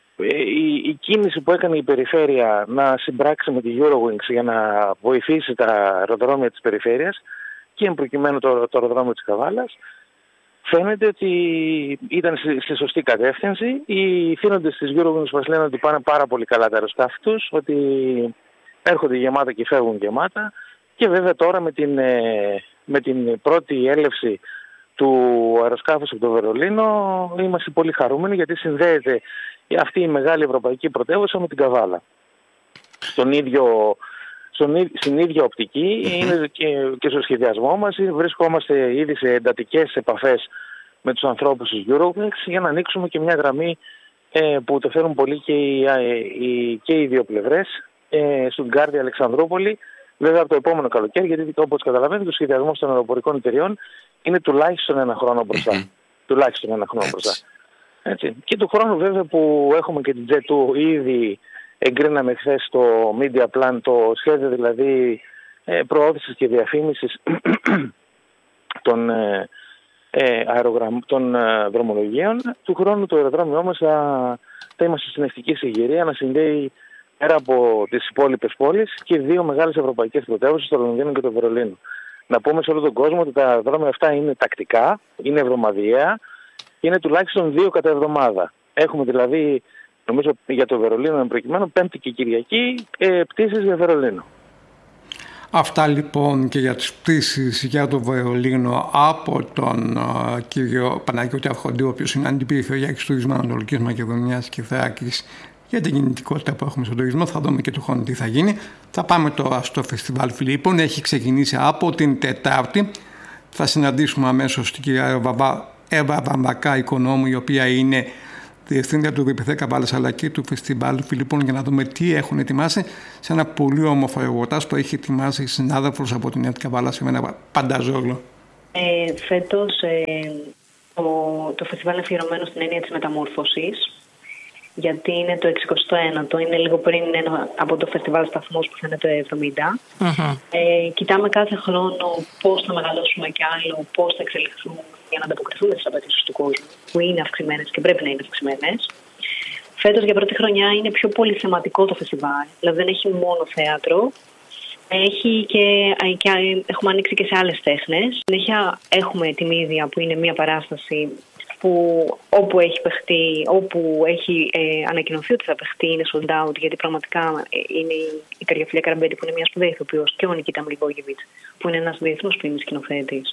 η, η κίνηση που έκανε η περιφέρεια να συμπράξει με τη Eurowings για να βοηθήσει τα αεροδρόμια της περιφέρειας και εν προκειμένου το, το αεροδρόμιο της Καβάλας, φαίνεται ότι ήταν στη, στη σωστή κατεύθυνση. Οι θύνοντες της Eurowings μας λένε ότι πάνε πάρα πολύ καλά τα αεροσκάφη τους, ότι έρχονται γεμάτα και φεύγουν γεμάτα, και βέβαια τώρα με την, με την πρώτη έλευση του αεροσκάφους από το Βερολίνο είμαστε πολύ χαρούμενοι, γιατί συνδέεται αυτή η μεγάλη ευρωπαϊκή πρωτεύουσα με την Καβάλα. Στον ίδιο, στον, στην ίδια οπτική είναι και, και στο σχεδιασμό μας βρισκόμαστε ήδη σε εντατικές επαφές με τους ανθρώπους της Eurowings για να ανοίξουμε και μια γραμμή ε, που το θέλουν πολύ και οι, οι, και οι δύο πλευρές, ε, Στουτγκάρδη, Αλεξανδρούπολη, βέβαια από το επόμενο καλοκαίρι, γιατί όπως καταλαβαίνετε το σχεδιασμό των αεροπορικών εταιριών είναι τουλάχιστον ένα χρόνο μπροστά. τουλάχιστον ένα χρόνο μπροστά. Έτσι. Και του χρόνου βέβαια που έχουμε και την τζετ του, ήδη εγκρίναμε χθες το media plan, το σχέδιο δηλαδή ε, προώθησης και διαφήμισης των, ε, ε, αερογραμ, των ε, δρομολογίων. Του χρόνου το αεροδρόμιο όμως θα, θα είμαστε στην ευτική συγκυρία να συνδέει πέρα από τις υπόλοιπες πόλεις και δύο μεγάλες ευρωπαϊκές πρωτεύουσες, το Λονδίνο και το Βερολίνο. Να πούμε σε όλο τον κόσμο ότι τα αεροδρόμια αυτά είναι τακτικά, είναι εβδομαδιαία και είναι τουλάχιστον δύο κατά εβδομάδα. Έχουμε δηλαδή, νομίζω για το Βερολίνο προκειμένου, Πέμπτη και Κυριακή ε, πτήσεις για Βερολίνο. Αυτά λοιπόν και για τις πτήσεις για το Βερολίνο από τον uh, κύριο Παναγιώτη Αρχοντή, ο οποίος είναι αντιπεριφερειάρχης τουρισμού Ανατολικής Μακεδονίας και Θράκης, για την κινητικότητα που έχουμε στον τουρισμό. Θα δούμε και του χρόνου τι θα γίνει. Θα πάμε τώρα στο Φεστιβάλ Φιλίππων. Έχει ξεκινήσει από την Τετάρτη. Θα συναντήσουμε αμέσως την κυρία Εύα Βαμβακά, οικονόμου, η οποία είναι διευθύντρια του ΒΠΘ Καβάλας αλλά και του Φεστιβάλ Φιλίππων, για να δούμε τι έχουν ετοιμάσει σε ένα πολύ όμορφο εργοτάζ που έχει ετοιμάσει συνάδελφος από την Νέα Καβάλα, σε ένα πανταζόλο. Ε, φέτος ε, το, το φεστιβάλ είναι αφιερωμένο στην έννοια της μεταμόρφωσης, γιατί είναι το εξηκοστό ένατο, είναι λίγο πριν ένα από το φεστιβάλ σταθμός που θα είναι το εβδομήντα. Uh-huh. Ε, κοιτάμε κάθε χρόνο πώς θα μεγαλώσουμε κι άλλο, πώς θα εξελιχθούμε για να ανταποκριθούμε στις απαιτήσεις του κόσμου, που είναι αυξημένες και πρέπει να είναι αυξημένες. Φέτος για πρώτη χρονιά είναι πιο πολυθεματικό το φεστιβάλ, δηλαδή δεν έχει μόνο θέατρο, έχει και, και έχουμε ανοίξει και σε άλλες τέχνες. Συνέχεια έχουμε την ίδια που είναι μια παράσταση που όπου έχει παιχτεί, όπου έχει ε, ανακοινωθεί ότι θα παιχτεί, είναι sold out, γιατί πραγματικά είναι η Καριοφιλία Καραμπέτη, που είναι μια σπουδαία ηθοποιός, και ο Νικίτα Μλιβόγεβιτς, που είναι ένας διεθνούς φήμης σκηνοθέτης,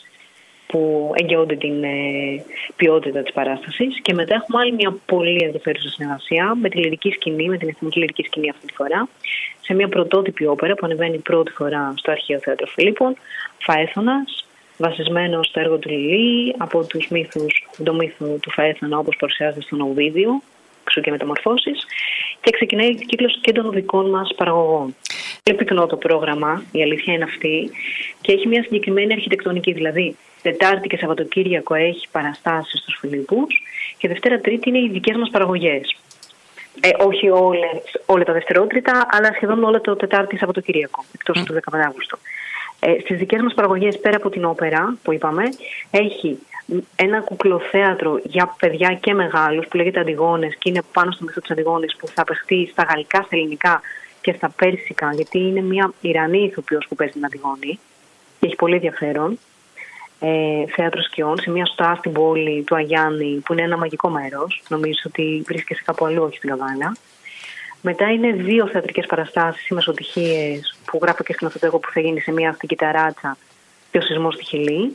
που εγγυώνται την ε, ποιότητα της παράστασης. Και μετά έχουμε άλλη μια πολύ ενδιαφέρουσα συνεργασία με τη λυρική σκηνή, με την εθνική λυρική σκηνή αυτή τη φορά, σε μια πρωτότυπη όπερα που ανεβαίνει πρώτη φορά στο Αρχαίο Θέατρο Φιλίππων, Φαέθωνας, βασισμένο στο έργο του Λιλί, από τους μύθους, το μύθο του Φαέθωνα όπως παρουσιάζεται στον Οβίδιο, εξού και μεταμορφώσεις, και ξεκινάει ο κύκλος και των δικών μας παραγωγών. Πολύ πυκνό το πρόγραμμα, η αλήθεια είναι αυτή, και έχει μια συγκεκριμένη αρχιτεκτονική, δηλαδή Τετάρτη και Σαββατοκύριακο έχει παραστάσεις στους Φιλίππους και Δευτέρα Τρίτη είναι οι δικές μας παραγωγές. Ε, όχι όλες, όλα τα δευτερότριτα, αλλά σχεδόν όλα το Τετάρτη Σαββατοκύριακο, εκτός του δεκαπέντε Αυγούστου. Ε, στις δικές μας παραγωγές, πέρα από την όπερα που είπαμε, έχει ένα κουκλοθέατρο για παιδιά και μεγάλους που λέγεται Αντιγόνες και είναι πάνω στο μυθό της Αντιγόνης, που θα παιχτεί στα γαλλικά, στα ελληνικά και στα πέρσικα, γιατί είναι μια Ιρανή ηθοποιός που παίζει την Αντιγόνη και έχει πολύ ενδιαφέρον. Ε, θέατρο σκιών σε μια στά στην πόλη του Αγιάννη, που είναι ένα μαγικό μέρος. Νομίζω ότι βρίσκεσαι κάπου αλλού, όχι στην Καβάλα. Μετά είναι δύο θεατρικές παραστάσεις, οι Μεσοτυχίες, που γράφω και σκηνοθετώ εγώ, που θα γίνει σε μια αστική ταράτσα, και ο σεισμός στη Χιλή.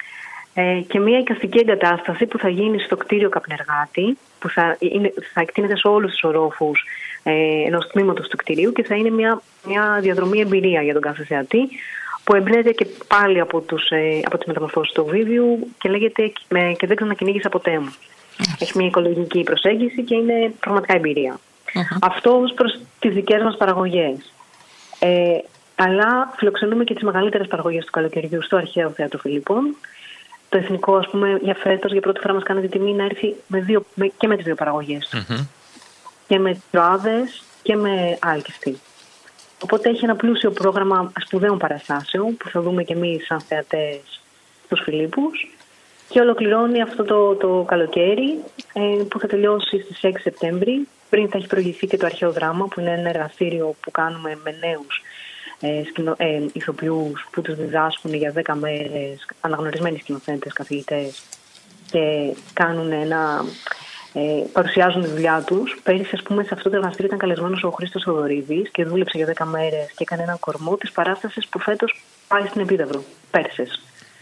Ε, και μια εικαστική εγκατάσταση που θα γίνει στο κτίριο Καπνεργάτη, που θα, είναι, θα εκτείνεται σε όλους τους ορόφους ε, ενός τμήματος του κτιρίου και θα είναι μια, μια διαδρομή εμπειρία για τον κάθε θεατή, που εμπνέεται και πάλι από, τους, ε, από τις μεταμορφώσεις του Οβίδιου και λέγεται ε, «Και δεν ξανακυνήγησα ποτέ μου». Mm. Έχει μια οικολογική προσέγγιση και είναι πραγματικά εμπειρία. Uh-huh. Αυτό ως προς τις δικές μας παραγωγές. Ε, αλλά φιλοξενούμε και τις μεγαλύτερες παραγωγές του καλοκαιριού στο Αρχαίο Θέατρο Φιλίππων. Το εθνικό, ας πούμε, για φέτος, για πρώτη φορά μας κάνει τη τιμή να έρθει με δύο, με, και με τις δύο παραγωγές του. Uh-huh. Και με Τροάδες και με Άλκιστη. Οπότε έχει ένα πλούσιο πρόγραμμα σπουδαίων παραστάσεων που θα δούμε και εμείς σαν θεατές στους Φιλίππους. Και ολοκληρώνει αυτό το, το καλοκαίρι ε, που θα τελειώσει στις έξι Σεπτέμβρη. Πριν θα έχει προηγηθεί και το Αρχαίο Δράμα, που είναι ένα εργαστήριο που κάνουμε με νέους ε, σκηνο, ε, ηθοποιούς που τους διδάσκουν για δέκα μέρες, αναγνωρισμένοι σκηνοθέτες, καθηγητές, και κάνουν ένα, ε, παρουσιάζουν τη δουλειά τους. Πέρυσι, ας πούμε, σε αυτό το εργαστήριο ήταν καλεσμένος ο Χρήστος Θοδωρίδης και δούλεψε για δέκα μέρες και έκανε έναν κορμό της παράστασης που φέτος πάει στην Επίδαυρο, πέρσες.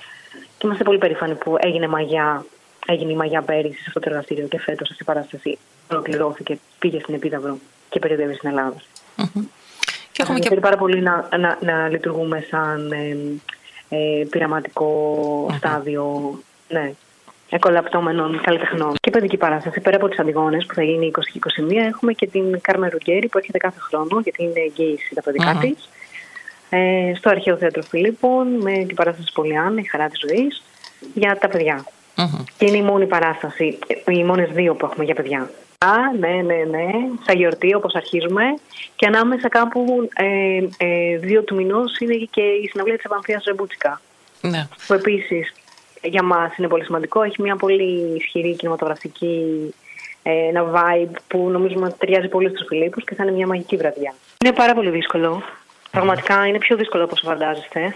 Και είμαστε πολύ περήφανοι που έγινε μαγιά, έγινε η μαγιά πέρυσι σε αυτό το εργαστήριο και φέτος αυτή η παράσταση ολοκληρώθηκε, πήγε στην Επίδαυρο και περιοδεύει στην Ελλάδα. Mm-hmm. Και έχουμε και... πάρα πολύ να, να, να λειτουργούμε σαν ε, ε, πειραματικό mm-hmm. στάδιο, ναι, εκολαπτώμενων καλλιτεχνών. Και παιδική παράσταση, πέρα από τις Αντιγόνες που θα γίνει είκοσι και είκοσι μία, έχουμε και την Κάρμεν Ρουγκέρι που έρχεται κάθε χρόνο, γιατί είναι εγγύηση τα παιδικά mm-hmm. της. Ε, στο Αρχαίο Θέατρο Φιλίππων, με την παράσταση Πολιάννα, η χαρά της ζωής, για τα παιδιά. Mm-hmm. Και είναι η μόνη παράσταση, οι μόνες δύο που έχουμε για παιδιά. Α, ναι, ναι, ναι, σαν γιορτή όπως αρχίζουμε. Και ανάμεσα κάπου ε, ε, δύο του μηνός είναι και η συναυλία της Επανθίας Ρεμπούτσικα. Ναι. Που επίσης για μας είναι πολύ σημαντικό. Έχει μια πολύ ισχυρή κινηματογραφική, ε, ένα vibe που νομίζουμε ότι ταιριάζει πολύ στους Φιλίππους και θα είναι μια μαγική βραδιά. Είναι πάρα πολύ δύσκολο. Πραγματικά είναι πιο δύσκολο όπως φαντάζεστε.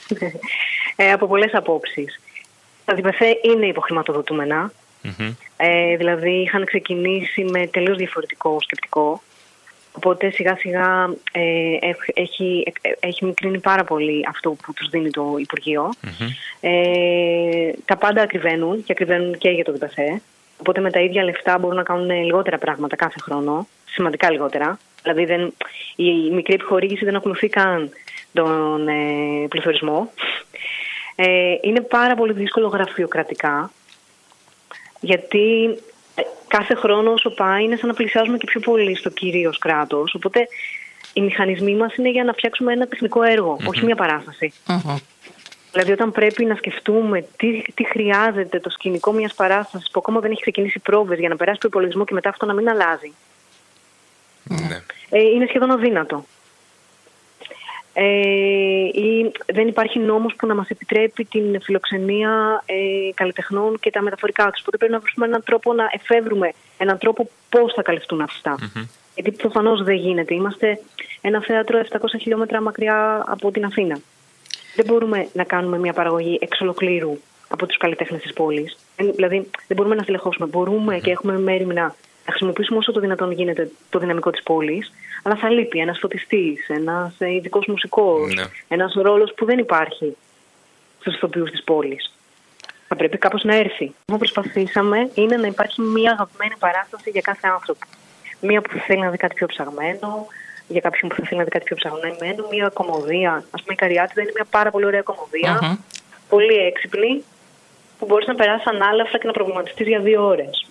ε, από πολλές απόψεις. Τα διπεθέ είναι υποχρηματοδοτούμενα. Mm-hmm. Ε, δηλαδή είχαν ξεκινήσει με τελείως διαφορετικό σκεπτικό. Οπότε σιγά σιγά ε, έχει, έχει μικρύνει πάρα πολύ αυτό που τους δίνει το Υπουργείο. Mm-hmm. Ε, τα πάντα ακριβένουν και ακριβένουν και για το διπεθέ. Οπότε με τα ίδια λεφτά μπορούν να κάνουν λιγότερα πράγματα κάθε χρόνο. Σημαντικά λιγότερα. Δηλαδή δεν, η μικρή επιχορήγηση δεν ακολουθεί καν τον ε, πληθωρισμό. Ε, είναι πάρα πολύ δύσκολο γραφειοκρατικά, γιατί ε, κάθε χρόνο όσο πάει είναι σαν να πλησιάζουμε και πιο πολύ στο κυρίως κράτος. Οπότε οι μηχανισμοί μας είναι για να φτιάξουμε ένα τεχνικό έργο, mm-hmm. όχι μια παράσταση. Mm-hmm. Δηλαδή όταν πρέπει να σκεφτούμε τι, τι χρειάζεται το σκηνικό μιας παράστασης που ακόμα δεν έχει ξεκινήσει πρόβες για να περάσει το υπολογισμό και μετά αυτό να μην αλλάζει. Mm-hmm. Ε, είναι σχεδόν αδύνατο. Ε, ή δεν υπάρχει νόμος που να μας επιτρέπει την φιλοξενία ε, καλλιτεχνών και τα μεταφορικά τους. Οπότε πρέπει να βρούμε έναν τρόπο να εφεύρουμε έναν τρόπο πώς θα καλυφθούν αυτά. Mm-hmm. Γιατί προφανώς δεν γίνεται. Είμαστε ένα θέατρο επτακόσια χιλιόμετρα μακριά από την Αθήνα. Δεν μπορούμε να κάνουμε μια παραγωγή εξ ολοκλήρου από τους καλλιτέχνες της πόλης. Ε, δηλαδή δεν μπορούμε να στελεχώσουμε. Μπορούμε mm-hmm. και έχουμε μέριμνα να χρησιμοποιήσουμε όσο το δυνατόν γίνεται το δυναμικό της πόλης, αλλά θα λείπει ένας φωτιστής, ένας ειδικός μουσικός, ναι. ένας ρόλος που δεν υπάρχει στους ηθοποιούς της πόλης. Θα πρέπει κάπως να έρθει. Αυτό που προσπαθήσαμε είναι να υπάρχει μια αγαπημένη παράσταση για κάθε άνθρωπο. Μία που θα θέλει να δει κάτι πιο ψαγμένο, για κάποιον που θα θέλει να δει κάτι πιο ψαγμένο, μια κομμωδία. Ας πούμε, η Καριάτιδα είναι μια πάρα πολύ ωραία κομμωδία, uh-huh. πολύ έξυπνη, που μπορείς να περάσεις ανάλαφρα και να προβληματιστείς για δύο ώρες.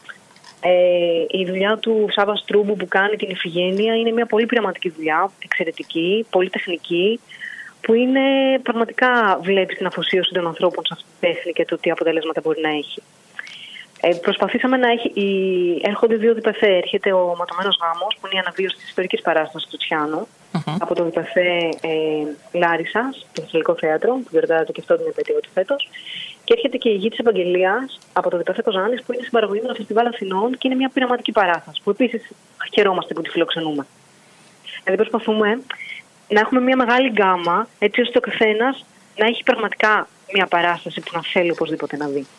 Ε, η δουλειά του Σάβα Στρούμπου που κάνει την Ιφηγένεια είναι μια πολύ πειραματική δουλειά, εξαιρετική, πολύ τεχνική, που είναι πραγματικά βλέπεις την αφοσίωση των ανθρώπων σε αυτή τη τέχνη και το τι αποτελέσματα μπορεί να έχει. Ε, προσπαθήσαμε να έχει. Η... Έρχονται δύο διπεθέ. Έρχεται ο Ματωμένος Γάμος, που είναι η αναβίωση της ιστορικής παράστασης του Τσιάνου, uh-huh. από το διπεθέ ε, Λάρισσας, το Θεσσαλικό Θέατρο, που γιορτάζεται και αυτό την επέτειο του φέτος. Και έρχεται και η Γη της Ευαγγελίας από το διπεθέ Κοζάνης, που είναι στην παραγωγή με το Φεστιβάλ Αθηνών και είναι μια πειραματική παράσταση, που επίσης χαιρόμαστε που τη φιλοξενούμε. Δηλαδή προσπαθούμε να έχουμε μια μεγάλη γκάμα, έτσι ώστε ο καθένας να έχει πραγματικά μια παράσταση που να θέλει οπωσδήποτε να δει.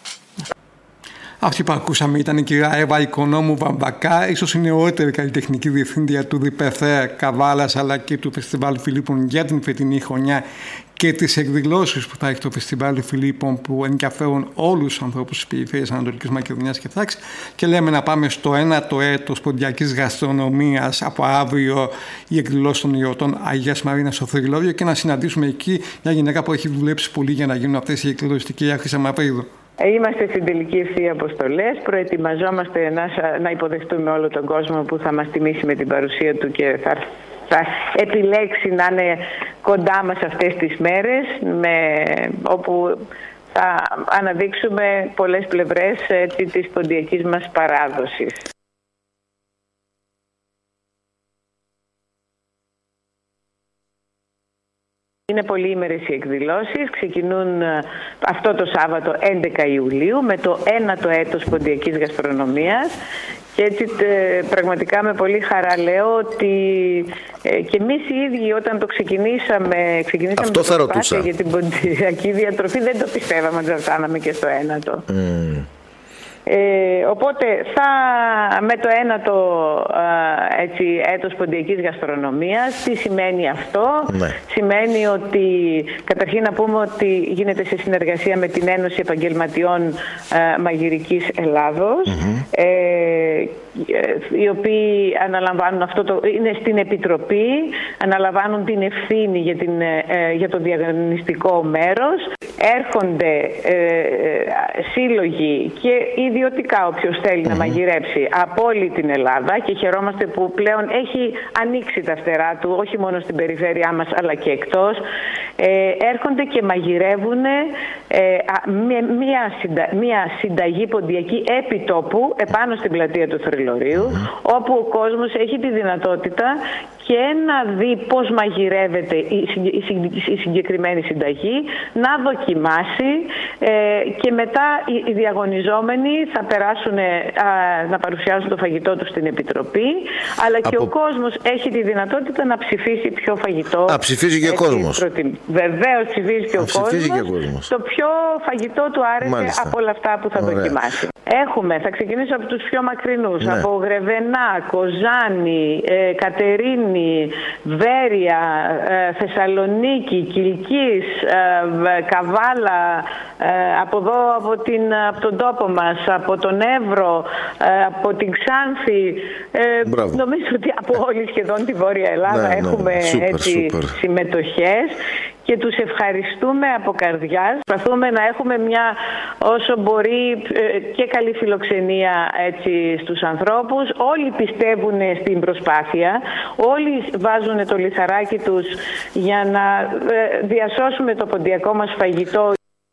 Αυτή που ακούσαμε ήταν η κυρία Εύα Οικονόμου Βαμβακά, ίσως η νεότερη καλλιτεχνική διευθύντρια του διπεθέ Καβάλας αλλά και του Φεστιβάλ Φιλίππων για την φετινή χρονιά και τις εκδηλώσεις που θα έχει το Φεστιβάλ Φιλίππων που ενδιαφέρουν όλους τους ανθρώπους της περιφέρειας Ανατολικής Μακεδονίας και Θράκης, και λέμε να πάμε στο ένατο έτος ποντιακής γαστρονομίας από αύριο, η εκδηλώση των ιωτών Αγίας Μαρίνας στο Θρυλώριο, και να συναντήσουμε εκεί μια γυναίκα που έχει δουλέψει πολύ για να γίνουν αυτές οι εκδηλώσεις, κυρία Χρύσα Μαυρίδου. Είμαστε στην τελική ευθεία αποστολές. Προετοιμαζόμαστε να, να υποδεχτούμε όλο τον κόσμο που θα μας τιμήσει με την παρουσία του και θα, θα επιλέξει να είναι κοντά μας αυτές τις μέρες, με, όπου θα αναδείξουμε πολλές πλευρές έτσι, της ποντιακής μας παράδοσης. Είναι πολυήμερες οι εκδηλώσεις, ξεκινούν αυτό το Σάββατο έντεκα Ιουλίου με το ένατο έτος ποντιακής γαστρονομίας, και έτσι πραγματικά με πολύ χαρά λέω ότι ε, και εμείς οι ίδιοι όταν το ξεκινήσαμε, ξεκινήσαμε αυτό θα ρωτούσα για την ποντιακή διατροφή, δεν το πιστεύαμε ότι θα φτάναμε και στο ένατο. Mm. Ε, οπότε θα, με το ένατο ε, έτσι, έτος ποντιακής γαστρονομίας, τι σημαίνει αυτό? Ναι. Σημαίνει ότι καταρχήν να πούμε ότι γίνεται σε συνεργασία με την Ένωση Επαγγελματιών ε, Μαγειρικής Ελλάδος, mm-hmm. ε, οι οποίοι αναλαμβάνουν αυτό το, είναι στην Επιτροπή, αναλαμβάνουν την ευθύνη για, την, ε, για το διαγωνιστικό μέρος. Έρχονται ε, σύλλογοι και ιδιωτικά όποιος θέλει mm-hmm. να μαγειρέψει από όλη την Ελλάδα και χαιρόμαστε που πλέον έχει ανοίξει τα φτερά του όχι μόνο στην περιφέρειά μας αλλά και εκτός. Ε, έρχονται και μαγειρεύουν ε, με μια, συντα, μια συνταγή ποντιακή επί τόπου επάνω στην πλατεία του Θρυλωρείου, mm-hmm. όπου ο κόσμος έχει τη δυνατότητα και να δει πώς μαγειρεύεται η, η, η συγκεκριμένη συνταγή, να δοκιμάσει ε, και μετά οι, οι διαγωνιζόμενοι θα περάσουν α, να παρουσιάσουν το φαγητό τους στην Επιτροπή, αλλά Από... και ο κόσμος έχει τη δυνατότητα να ψηφίσει ποιο φαγητό. Α, ψηφίζει και ο κόσμος. Προτι... Βεβαίως ψηφίζει και, ο κόσμος, και ο κόσμος. Το ποιο φαγητό του άρεσε Μάλιστα. από όλα αυτά που θα Ωραία. δοκιμάσει. Έχουμε, θα ξεκινήσω από τους πιο μακρινούς, ναι. από Γρεβενά, Κοζάνη, ε, Κατερίνη, Βέρεια, ε, Θεσσαλονίκη, Κιλκής, ε, Καβάλα, ε, από εδώ από, την, από τον τόπο μας, από τον Εύρο, ε, από την Ξάνθη, ε, νομίζω ότι από όλη σχεδόν τη Βόρεια Ελλάδα ναι, έχουμε ναι, super, έτσι, super. συμμετοχές. Και τους ευχαριστούμε από καρδιάς. Προσπαθούμε να έχουμε μια όσο μπορεί και καλή φιλοξενία έτσι, στους ανθρώπους. Όλοι πιστεύουν στην προσπάθεια. Όλοι βάζουν το λιθαράκι τους για να διασώσουμε το ποντιακό μας φαγητό.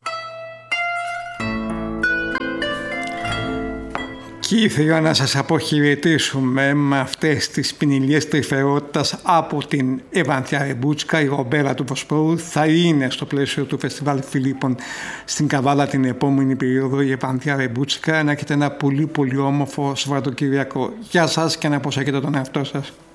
Και ήθελα να σας αποχαιρετήσουμε με αυτές τις ποινιλιές τρυφερότητας από την Ευανθιά Ρεμπούτσκα. Η Ρομπέρα του Βοσπόρου θα είναι στο πλαίσιο του Φεστιβάλ Φιλίππων στην Καβάλα την επόμενη περίοδο. Η Ευανθιά Ρεμπούτσκα να έχετε ένα πολύ πολύ όμορφο Σαββατοκύριακο. Γεια σας και να προσέχετε τον εαυτό σας.